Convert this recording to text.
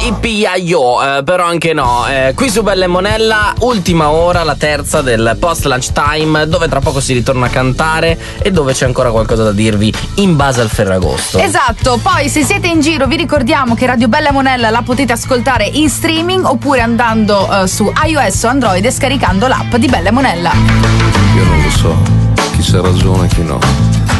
Ippiaio, però anche no. Qui su Bella e Monella, ultima ora, la terza del post lunch time, dove tra poco si ritorna a cantare e dove c'è ancora qualcosa da dirvi in base al Ferragosto. Esatto, poi se siete in giro vi ricordiamo che Radio Bella e Monella la potete ascoltare in streaming oppure andando su iOS o Android e scaricando l'app di Bella e Monella. Io non lo so chi c'ha ragione e chi no.